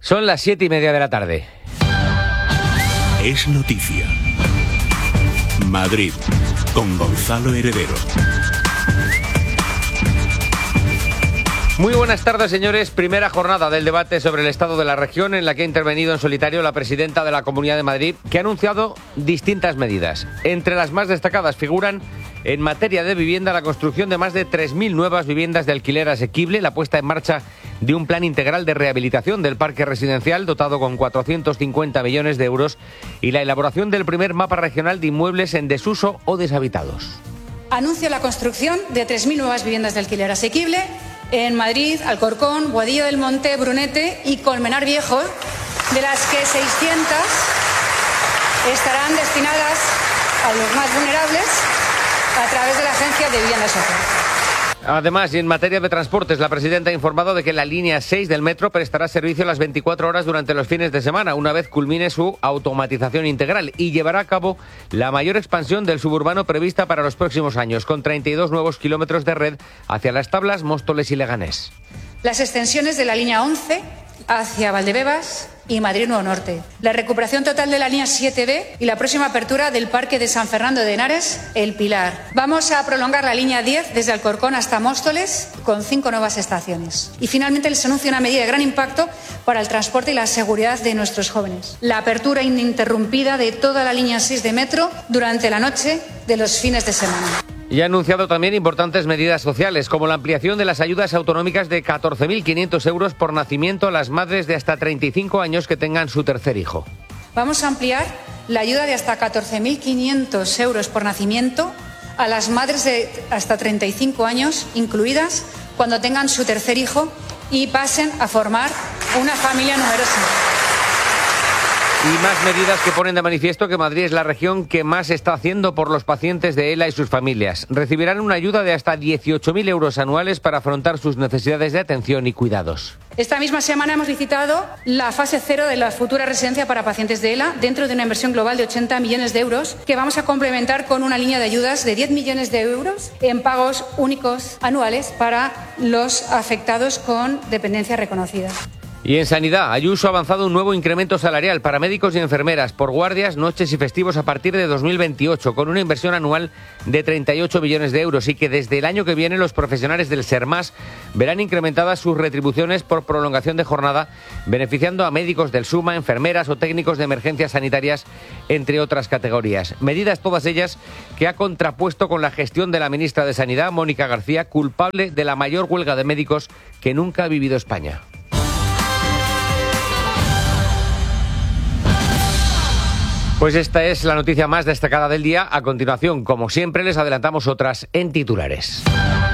Son las 7:30 de la tarde. Es noticia. Madrid, con Gonzalo Heredero. Muy buenas tardes, señores. Primera jornada del debate sobre el estado de la región, en la que ha intervenido en solitario la presidenta de la Comunidad de Madrid, que ha anunciado distintas medidas. Entre las más destacadas figuran, en materia de vivienda, la construcción de más de 3.000 nuevas viviendas de alquiler asequible, la puesta en marcha de un plan integral de rehabilitación del parque residencial dotado con 450 millones de euros y la elaboración del primer mapa regional de inmuebles en desuso o deshabitados. Anuncio la construcción de 3.000 nuevas viviendas de alquiler asequible en Madrid, Alcorcón, Boadilla del Monte, Brunete y Colmenar Viejo, de las que 600 estarán destinadas a los más vulnerables a través de la Agencia de Vivienda Social. Además, y en materia de transportes, la presidenta ha informado de que la línea 6 del metro prestará servicio las 24 horas durante los fines de semana, una vez culmine su automatización integral, y llevará a cabo la mayor expansión del suburbano prevista para los próximos años, con 32 nuevos kilómetros de red hacia Las Tablas, Móstoles y Leganés. Las extensiones de la línea 11 hacia Valdebebas y Madrid Nuevo Norte, la recuperación total de la línea 7B y la próxima apertura del Parque de San Fernando de Henares, El Pilar. Vamos a prolongar la línea 10 desde Alcorcón hasta Móstoles con 5 nuevas estaciones. Y finalmente les anuncio una medida de gran impacto para el transporte y la seguridad de nuestros jóvenes: la apertura ininterrumpida de toda la línea 6 de metro durante la noche de los fines de semana. Y ha anunciado también importantes medidas sociales, como la ampliación de las ayudas autonómicas de 14.500 euros por nacimiento a las madres de hasta 35 años que tengan su tercer hijo. Vamos a ampliar la ayuda de hasta 14.500 euros por nacimiento a las madres de hasta 35 años, incluidas, cuando tengan su tercer hijo y pasen a formar una familia numerosa. Y más medidas que ponen de manifiesto que Madrid es la región que más está haciendo por los pacientes de ELA y sus familias. Recibirán una ayuda de hasta 18.000 euros anuales para afrontar sus necesidades de atención y cuidados. Esta misma semana hemos licitado la fase 0 de la futura residencia para pacientes de ELA, dentro de una inversión global de 80 millones de euros, que vamos a complementar con una línea de ayudas de 10 millones de euros en pagos únicos anuales para los afectados con dependencia reconocida. Y en Sanidad, Ayuso ha avanzado un nuevo incremento salarial para médicos y enfermeras por guardias, noches y festivos a partir de 2028, con una inversión anual de 38 millones de euros, y que desde el año que viene los profesionales del SERMAS verán incrementadas sus retribuciones por prolongación de jornada, beneficiando a médicos del SUMA, enfermeras o técnicos de emergencias sanitarias, entre otras categorías. Medidas todas ellas que ha contrapuesto con la gestión de la ministra de Sanidad, Mónica García, culpable de la mayor huelga de médicos que nunca ha vivido España. Pues esta es la noticia más destacada del día. A continuación, como siempre, les adelantamos otras en titulares.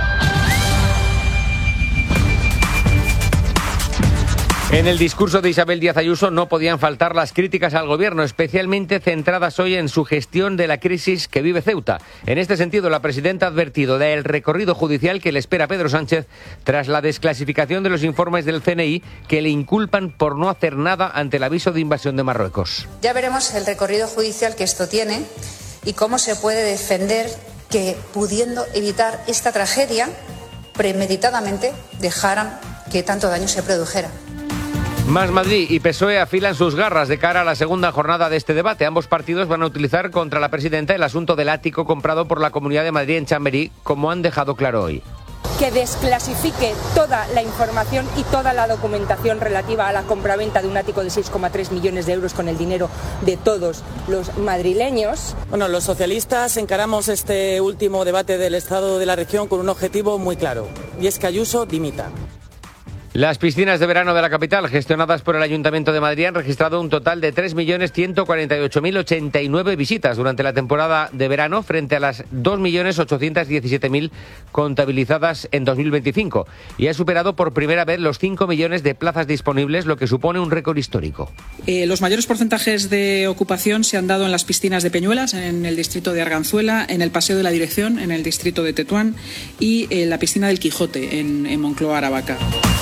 En el discurso de Isabel Díaz Ayuso no podían faltar las críticas al gobierno, especialmente centradas hoy en su gestión de la crisis que vive Ceuta. En este sentido, la presidenta ha advertido del recorrido judicial que le espera a Pedro Sánchez tras la desclasificación de los informes del CNI que le inculpan por no hacer nada ante el aviso de invasión de Marruecos. Ya veremos el recorrido judicial que esto tiene y cómo se puede defender que, pudiendo evitar esta tragedia, premeditadamente dejaran que tanto daño se produjera. Más Madrid y PSOE afilan sus garras de cara a la segunda jornada de este debate. Ambos partidos van a utilizar contra la presidenta el asunto del ático comprado por la Comunidad de Madrid en Chamberí, como han dejado claro hoy. Que desclasifique toda la información y toda la documentación relativa a la compraventa de un ático de 6,3 millones de euros con el dinero de todos los madrileños. Bueno, los socialistas encaramos este último debate del Estado de la región con un objetivo muy claro, y es que Ayuso dimita. Las piscinas de verano de la capital, gestionadas por el Ayuntamiento de Madrid, han registrado un total de 3.148.089 visitas durante la temporada de verano, frente a las 2.817.000 contabilizadas en 2025, y ha superado por primera vez los 5 millones de plazas disponibles, lo que supone un récord histórico. Los mayores porcentajes de ocupación se han dado en las piscinas de Peñuelas, en el distrito de Arganzuela, en el Paseo de la Dirección, en el distrito de Tetuán, y en la piscina del Quijote, en Moncloa, Aravaca.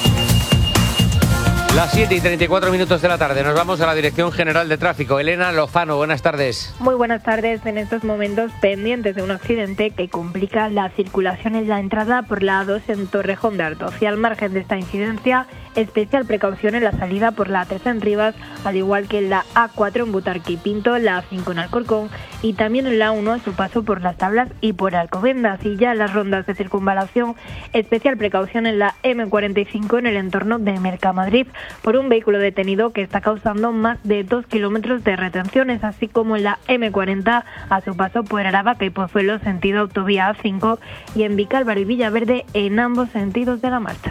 Las 7:34 de la tarde, nos vamos a la Dirección General de Tráfico. Elena Lozano, buenas tardes. Muy buenas tardes. En estos momentos pendientes de un accidente que complica la circulación en la entrada por la A2 en Torrejón de Ardoz. Y al margen de esta incidencia, especial precaución en la salida por la A3 en Rivas, al igual que en la A4 en Butarque y Pinto, la A5 en Alcorcón y también en la A1 a su paso por Las Tablas y por Alcobendas. Y ya en las rondas de circunvalación, especial precaución en la M45 en el entorno de Mercamadrid por un vehículo detenido que está causando más de 2 kilómetros de retenciones, así como en la M40 a su paso por Aravaca y Pozuelo sentido autovía A5 y en Vicálvaro y Villaverde en ambos sentidos de la marcha.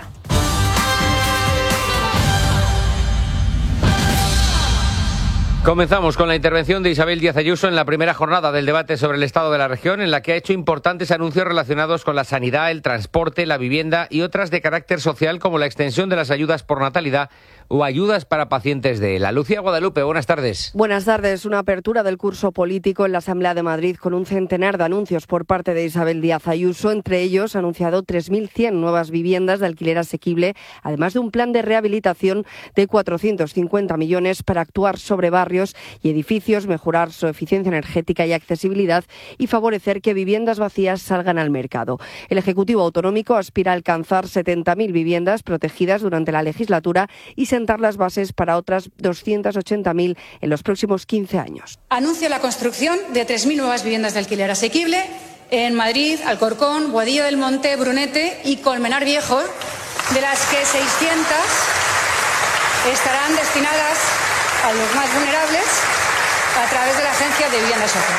Comenzamos con la intervención de Isabel Díaz Ayuso en la primera jornada del debate sobre el estado de la región, en la que ha hecho importantes anuncios relacionados con la sanidad, el transporte, la vivienda y otras de carácter social, como la extensión de las ayudas por natalidad o ayudas para pacientes de ELA. Lucía Guadalupe, buenas tardes. Buenas tardes. Una apertura del curso político en la Asamblea de Madrid con un centenar de anuncios por parte de Isabel Díaz Ayuso. Entre ellos ha anunciado 3.100 nuevas viviendas de alquiler asequible, además de un plan de rehabilitación de 450 millones para actuar sobre barrios y edificios, mejorar su eficiencia energética y accesibilidad y favorecer que viviendas vacías salgan al mercado. El Ejecutivo Autonómico aspira a alcanzar 70.000 viviendas protegidas durante la legislatura y sentar las bases para otras 280.000 en los próximos 15 años. Anuncio la construcción de 3.000 nuevas viviendas de alquiler asequible en Madrid, Alcorcón, Boadilla del Monte, Brunete y Colmenar Viejo, de las que 600 estarán destinadas a los más vulnerables a través de la Agencia de Vivienda Social.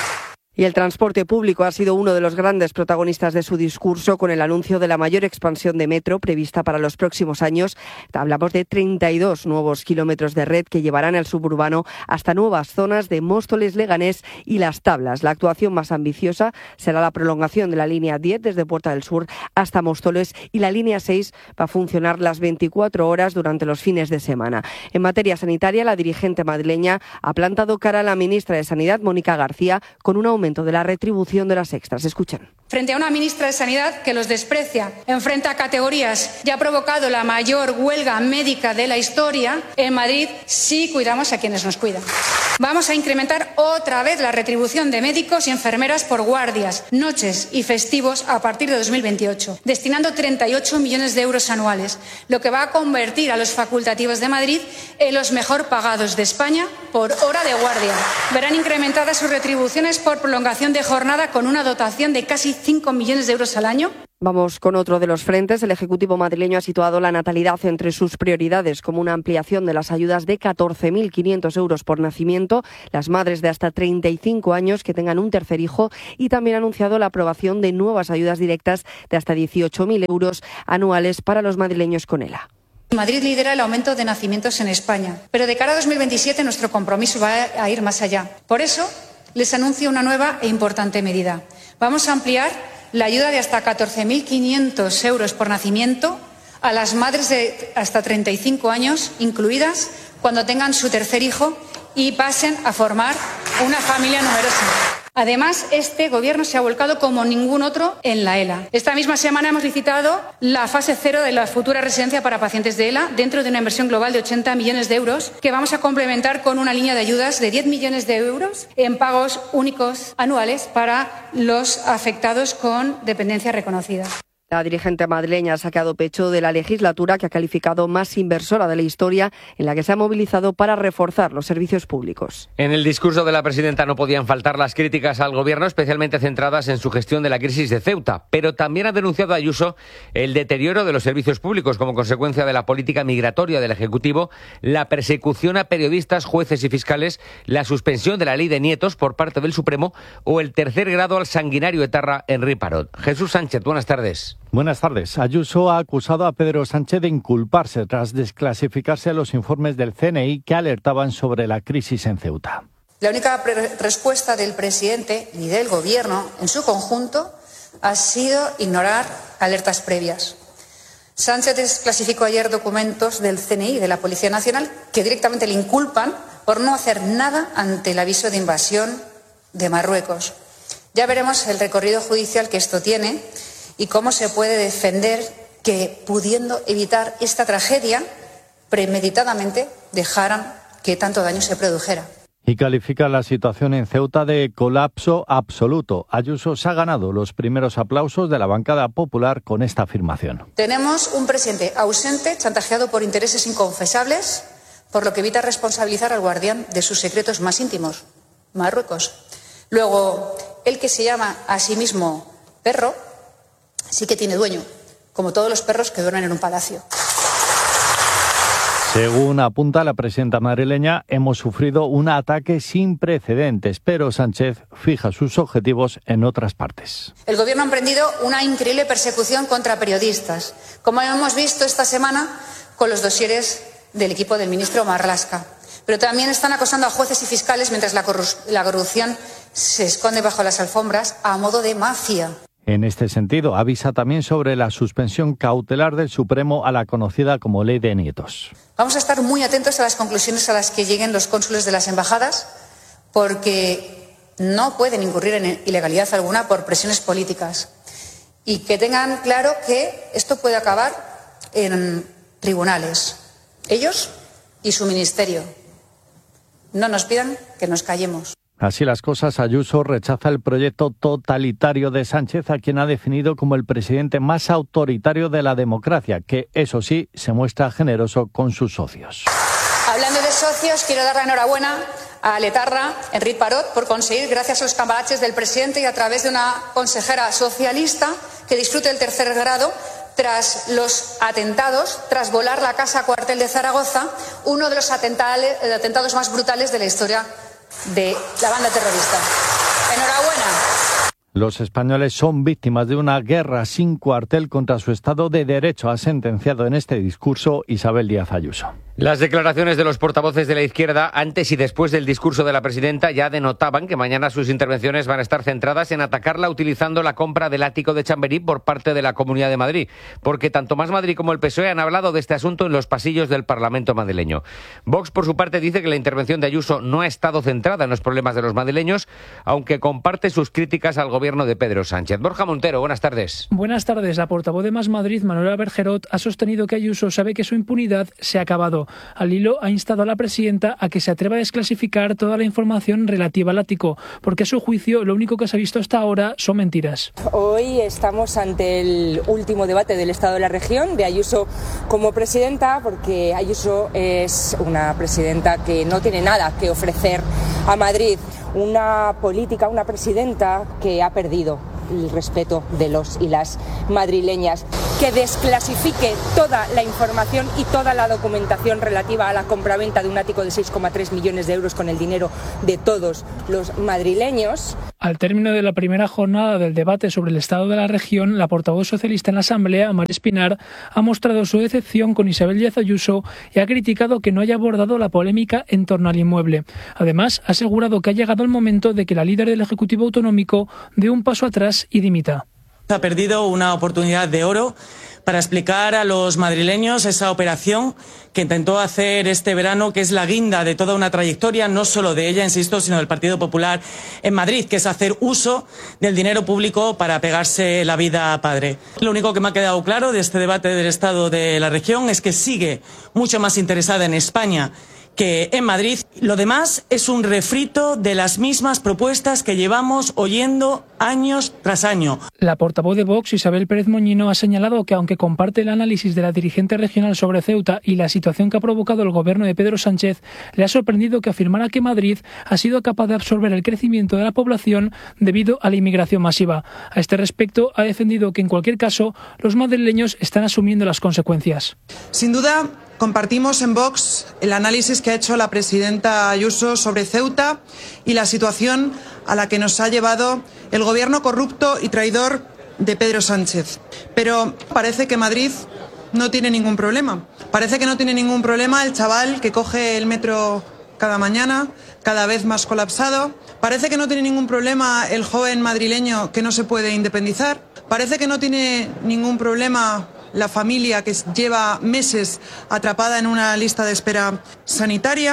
Y el transporte público ha sido uno de los grandes protagonistas de su discurso, con el anuncio de la mayor expansión de metro prevista para los próximos años. Hablamos de 32 nuevos kilómetros de red que llevarán al suburbano hasta nuevas zonas de Móstoles, Leganés y Las Tablas. La actuación más ambiciosa será la prolongación de la línea 10 desde Puerta del Sur hasta Móstoles, y la línea 6 va a funcionar las 24 horas durante los fines de semana. En materia sanitaria, la dirigente madrileña ha plantado cara a la ministra de Sanidad, Mónica García, con un aumento de la retribución de las extras. Escuchen. Frente a una ministra de Sanidad que los desprecia, enfrenta a categorías y ha provocado la mayor huelga médica de la historia, en Madrid sí cuidamos a quienes nos cuidan. Vamos a incrementar otra vez la retribución de médicos y enfermeras por guardias, noches y festivos a partir de 2028, destinando 38 millones de euros anuales, lo que va a convertir a los facultativos de Madrid en los mejor pagados de España por hora de guardia. Verán incrementadas sus retribuciones por prolongación de jornada con una dotación de casi 5 millones de euros al año. Vamos con otro de los frentes. El Ejecutivo madrileño ha situado la natalidad entre sus prioridades, como una ampliación de las ayudas de 14.500 euros por nacimiento, las madres de hasta 35 años que tengan un tercer hijo, y también ha anunciado la aprobación de nuevas ayudas directas de hasta 18.000 euros anuales para los madrileños con ELA. Madrid lidera el aumento de nacimientos en España, pero de cara a 2027 nuestro compromiso va a ir más allá. Por eso les anuncio una nueva e importante medida. Vamos a ampliar la ayuda de hasta 14.500 euros por nacimiento a las madres de hasta 35 años, incluidas cuando tengan su tercer hijo y pasen a formar una familia numerosa. Además, este Gobierno se ha volcado como ningún otro en la ELA. Esta misma semana hemos licitado la fase 0 de la futura residencia para pacientes de ELA, dentro de una inversión global de 80 millones de euros, que vamos a complementar con una línea de ayudas de 10 millones de euros en pagos únicos anuales para los afectados con dependencia reconocida. La dirigente madrileña ha sacado pecho de la legislatura, que ha calificado más inversora de la historia, en la que se ha movilizado para reforzar los servicios públicos. En el discurso de la presidenta no podían faltar las críticas al Gobierno, especialmente centradas en su gestión de la crisis de Ceuta. Pero también ha denunciado Ayuso el deterioro de los servicios públicos como consecuencia de la política migratoria del Ejecutivo, la persecución a periodistas, jueces y fiscales, la suspensión de la ley de nietos por parte del Supremo o el tercer grado al sanguinario etarra Henri Parot. Jesús Sánchez, buenas tardes. Buenas tardes. Ayuso ha acusado a Pedro Sánchez de inculparse tras desclasificarse los informes del CNI que alertaban sobre la crisis en Ceuta. La única respuesta del presidente y del Gobierno en su conjunto ha sido ignorar alertas previas. Sánchez desclasificó ayer documentos del CNI y de la Policía Nacional que directamente le inculpan por no hacer nada ante el aviso de invasión de Marruecos. Ya veremos el recorrido judicial que esto tiene y cómo se puede defender que, pudiendo evitar esta tragedia, premeditadamente dejaran que tanto daño se produjera. Y califica la situación en Ceuta de colapso absoluto. Ayuso se ha ganado los primeros aplausos de la bancada popular con esta afirmación. Tenemos un presidente ausente, chantajeado por intereses inconfesables, por lo que evita responsabilizar al guardián de sus secretos más íntimos, Marruecos. Luego, el que se llama a sí mismo perro, sí que tiene dueño, como todos los perros que duermen en un palacio. Según apunta la presidenta madrileña, hemos sufrido un ataque sin precedentes, pero Sánchez fija sus objetivos en otras partes. El Gobierno ha emprendido una increíble persecución contra periodistas, como hemos visto esta semana con los dosieres del equipo del ministro Marlaska. Pero también están acosando a jueces y fiscales mientras la corrupción se esconde bajo las alfombras a modo de mafia. En este sentido, avisa también sobre la suspensión cautelar del Supremo a la conocida como Ley de Nietos. Vamos a estar muy atentos a las conclusiones a las que lleguen los cónsules de las embajadas, porque no pueden incurrir en ilegalidad alguna por presiones políticas. Y que tengan claro que esto puede acabar en tribunales. Ellos y su ministerio. No nos pidan que nos callemos. Así las cosas, Ayuso rechaza el proyecto totalitario de Sánchez, a quien ha definido como el presidente más autoritario de la democracia, que, eso sí, se muestra generoso con sus socios. Hablando de socios, quiero dar la enhorabuena a Letarra, Enric Parot, por conseguir, gracias a los cambalaches del presidente y a través de una consejera socialista, que disfrute el tercer grado tras los atentados, tras volar la casa cuartel de Zaragoza, uno de los atentados más brutales de la historia de la banda terrorista. Enhorabuena. Los españoles son víctimas de una guerra sin cuartel contra su Estado de Derecho, ha sentenciado en este discurso Isabel Díaz Ayuso. Las declaraciones de los portavoces de la izquierda antes y después del discurso de la presidenta ya denotaban que mañana sus intervenciones van a estar centradas en atacarla utilizando la compra del ático de Chamberí por parte de la Comunidad de Madrid, porque tanto Más Madrid como el PSOE han hablado de este asunto en los pasillos del Parlamento madrileño. Vox, por su parte, dice que la intervención de Ayuso no ha estado centrada en los problemas de los madrileños, aunque comparte sus críticas al gobierno de Pedro Sánchez. Borja Montero, buenas tardes. Buenas tardes. La portavoz de Más Madrid, Manuela Bergerot, ha sostenido que Ayuso sabe que su impunidad se ha acabado. Al hilo, ha instado a la presidenta a que se atreva a desclasificar toda la información relativa al ático, porque a su juicio lo único que se ha visto hasta ahora son mentiras. Hoy estamos ante el último debate del Estado de la Región, de Ayuso como presidenta, porque Ayuso es una presidenta que no tiene nada que ofrecer a Madrid, una política, una presidenta que ha perdido el respeto de los y las madrileñas, que desclasifique toda la información y toda la documentación relativa a la compraventa de un ático de 6,3 millones de euros con el dinero de todos los madrileños. Al término de la primera jornada del debate sobre el estado de la región, la portavoz socialista en la Asamblea, María Espinar, ha mostrado su decepción con Isabel Díaz Ayuso y ha criticado que no haya abordado la polémica en torno al inmueble. Además, ha asegurado que ha llegado el momento de que la líder del Ejecutivo Autonómico dé un paso atrás y dimita. Ha perdido una oportunidad de oro para explicar a los madrileños esa operación que intentó hacer este verano, que es la guinda de toda una trayectoria, no solo de ella, insisto, sino del Partido Popular en Madrid, que es hacer uso del dinero público para pegarse la vida a padre. Lo único que me ha quedado claro de este debate del Estado de la región es que sigue mucho más interesada en España que en Madrid. Lo demás es un refrito de las mismas propuestas que llevamos oyendo años tras año. La portavoz de Vox, Isabel Pérez Moñino, ha señalado que aunque comparte el análisis de la dirigente regional sobre Ceuta y la situación que ha provocado el gobierno de Pedro Sánchez, le ha sorprendido que afirmara que Madrid ha sido capaz de absorber el crecimiento de la población debido a la inmigración masiva. A este respecto, ha defendido que en cualquier caso los madrileños están asumiendo las consecuencias. Sin duda, compartimos en Vox el análisis que ha hecho la presidenta Ayuso sobre Ceuta y la situación a la que nos ha llevado el gobierno corrupto y traidor de Pedro Sánchez. Pero parece que Madrid no tiene ningún problema. Parece que no tiene ningún problema el chaval que coge el metro cada mañana, cada vez más colapsado. Parece que no tiene ningún problema el joven madrileño que no se puede independizar. Parece que no tiene ningún problema la familia que lleva meses atrapada en una lista de espera sanitaria.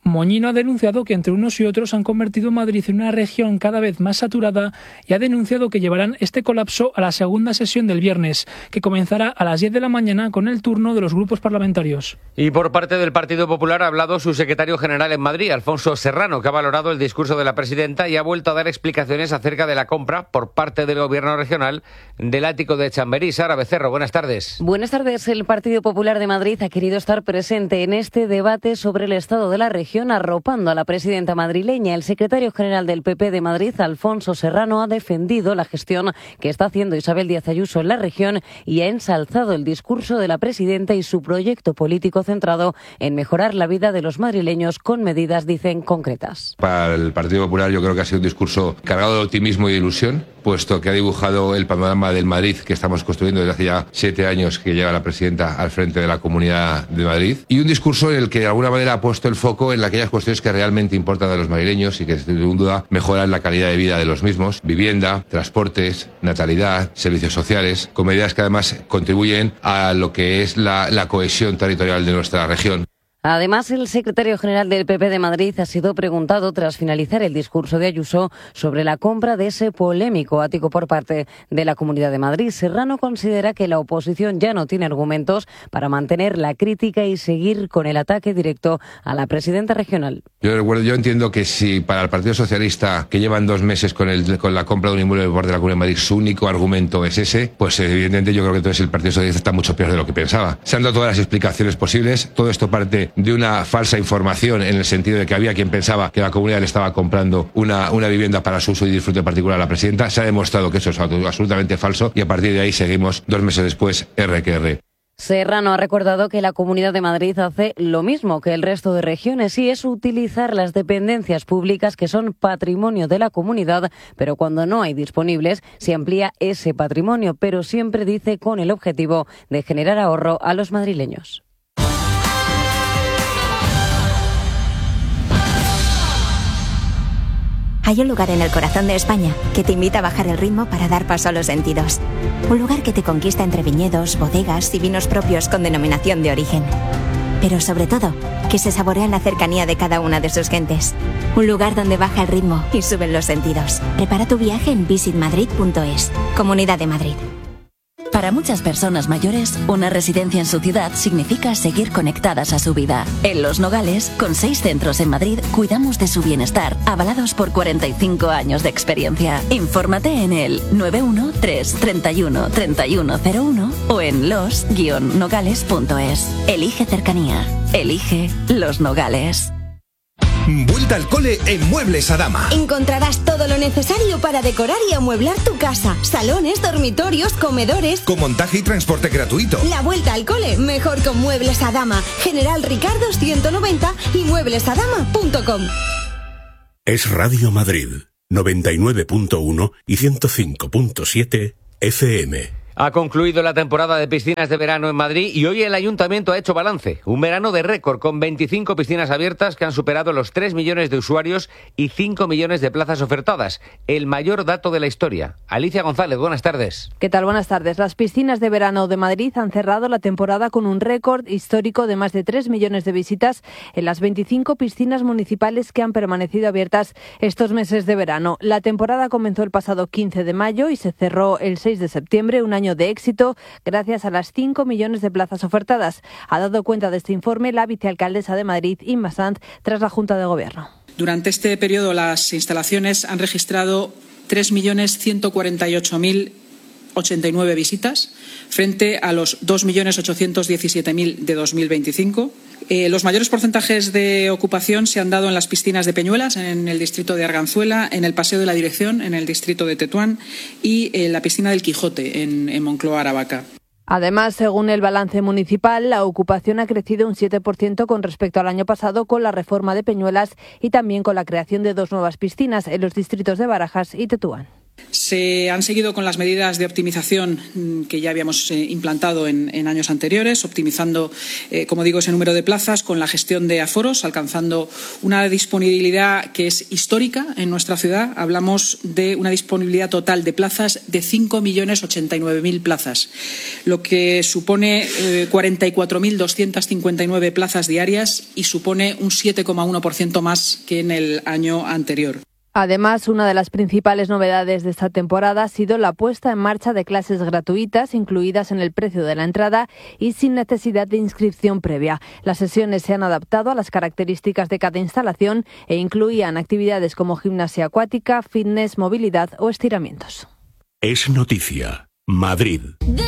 Moñino ha denunciado que entre unos y otros han convertido Madrid en una región cada vez más saturada y ha denunciado que llevarán este colapso a la segunda sesión del viernes, que comenzará a las 10 de la mañana con el turno de los grupos parlamentarios. Y por parte del Partido Popular ha hablado su secretario general en Madrid, Alfonso Serrano, que ha valorado el discurso de la presidenta y ha vuelto a dar explicaciones acerca de la compra por parte del Gobierno regional del ático de Chamberí. Sara Becerro, buenas tardes. Buenas tardes. El Partido Popular de Madrid ha querido estar presente en este debate sobre el estado de la región, arropando a la presidenta madrileña. El secretario general del PP de Madrid, Alfonso Serrano, ha defendido la gestión que está haciendo Isabel Díaz Ayuso en la región y ha ensalzado el discurso de la presidenta y su proyecto político centrado en mejorar la vida de los madrileños con medidas, dicen, concretas. Para el Partido Popular yo creo que ha sido un discurso cargado de optimismo y de ilusión, puesto que ha dibujado el panorama del Madrid que estamos construyendo desde hace ya 7 años que lleva la presidenta al frente de la Comunidad de Madrid, y un discurso en el que de alguna manera ha puesto el foco en aquellas cuestiones que realmente importan a los madrileños y que sin duda mejoran la calidad de vida de los mismos: vivienda, transportes, natalidad, servicios sociales, con medidas que además contribuyen a lo que es la cohesión territorial de nuestra región. Además, el secretario general del PP de Madrid ha sido preguntado tras finalizar el discurso de Ayuso sobre la compra de ese polémico ático por parte de la Comunidad de Madrid. Serrano considera que la oposición ya no tiene argumentos para mantener la crítica y seguir con el ataque directo a la presidenta regional. Yo entiendo que si para el Partido Socialista, que llevan 2 meses con la compra de un inmueble por parte de la Comunidad de Madrid, su único argumento es ese, pues evidentemente yo creo que entonces el Partido Socialista está mucho peor de lo que pensaba. Se han dado todas las explicaciones posibles. Todo esto parte de una falsa información, en el sentido de que había quien pensaba que la comunidad le estaba comprando una vivienda para su uso y disfrute particular a la presidenta. Se ha demostrado que eso es absolutamente falso y a partir de ahí seguimos 2 meses después, R que R. Serrano ha recordado que la Comunidad de Madrid hace lo mismo que el resto de regiones y es utilizar las dependencias públicas que son patrimonio de la comunidad, pero cuando no hay disponibles se amplía ese patrimonio, pero siempre, dice, con el objetivo de generar ahorro a los madrileños. Hay un lugar en el corazón de España que te invita a bajar el ritmo para dar paso a los sentidos. Un lugar que te conquista entre viñedos, bodegas y vinos propios con denominación de origen. Pero sobre todo, que se saborea en la cercanía de cada una de sus gentes. Un lugar donde baja el ritmo y suben los sentidos. Prepara tu viaje en visitmadrid.es. Comunidad de Madrid. Para muchas personas mayores, una residencia en su ciudad significa seguir conectadas a su vida. En Los Nogales, con 6 centros en Madrid, cuidamos de su bienestar, avalados por 45 años de experiencia. Infórmate en el 913 31 3101 o en los-nogales.es. Elige cercanía. Elige Los Nogales. Vuelta al cole en Muebles Adama. Encontrarás todo lo necesario para decorar y amueblar tu casa. Salones, dormitorios, comedores. Con montaje y transporte gratuito. La vuelta al cole mejor con Muebles Adama. General Ricardo 190 y mueblesadama.com. Es Radio Madrid, 99.1 y 105.7 FM. Ha concluido la temporada de piscinas de verano en Madrid y hoy el Ayuntamiento ha hecho balance. Un verano de récord con 25 piscinas abiertas que han superado los 3 millones de usuarios y 5 millones de plazas ofertadas. El mayor dato de la historia. Alicia González, buenas tardes. ¿Qué tal? Buenas tardes. Las piscinas de verano de Madrid han cerrado la temporada con un récord histórico de más de 3 millones de visitas en las 25 piscinas municipales que han permanecido abiertas estos meses de verano. La temporada comenzó el pasado 15 de mayo y se cerró el 6 de septiembre, un año de éxito gracias a las 5 millones de plazas ofertadas. Ha dado cuenta de este informe la vicealcaldesa de Madrid, Inma Sanz, tras la Junta de Gobierno. Durante este periodo las instalaciones han registrado 3.148.089 visitas frente a los 2.817.000 de 2025. Los mayores porcentajes de ocupación se han dado en las piscinas de Peñuelas, en el distrito de Arganzuela, en el Paseo de la Dirección, en el distrito de Tetuán y en la piscina del Quijote, en Moncloa, Aravaca. Además, según el balance municipal, la ocupación ha crecido un 7% con respecto al año pasado con la reforma de Peñuelas y también con la creación de 2 nuevas piscinas en los distritos de Barajas y Tetuán. Se han seguido con las medidas de optimización que ya habíamos implantado en años anteriores, optimizando, como digo, ese número de plazas con la gestión de aforos, alcanzando una disponibilidad que es histórica en nuestra ciudad. Hablamos de una disponibilidad total de plazas de 5.089.000 plazas, lo que supone 44.259 plazas diarias y supone un 7,1% más que en el año anterior. Además, una de las principales novedades de esta temporada ha sido la puesta en marcha de clases gratuitas incluidas en el precio de la entrada y sin necesidad de inscripción previa. Las sesiones se han adaptado a las características de cada instalación e incluían actividades como gimnasia acuática, fitness, movilidad o estiramientos. Es noticia. Madrid.